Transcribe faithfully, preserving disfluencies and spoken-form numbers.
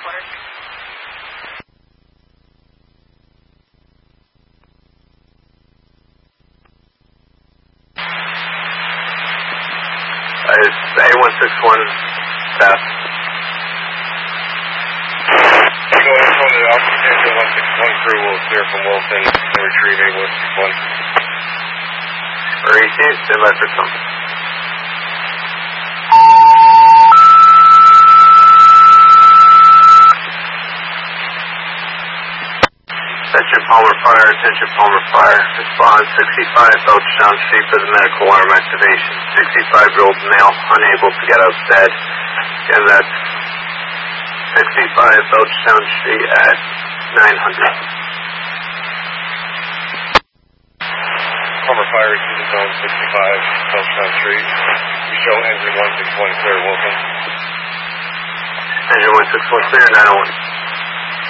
headquarters. It's A one six one, pass. Go in front of the officer, A one six one crew will clear from Wilson and retrieve A one six one. Receive, stand by for some. Attention Palmer Fire, attention Palmer Fire. Respond sixty-five Belchtown Street for the medical alarm activation. sixty-five-year-old male unable to get outside. And that's sixty-five Belchtown Street at nine hundred. Palmer Fire is in the zone sixty-five Belchtown Street. We show engine one six one clear Wilson. Engine one six one clear, nine oh one.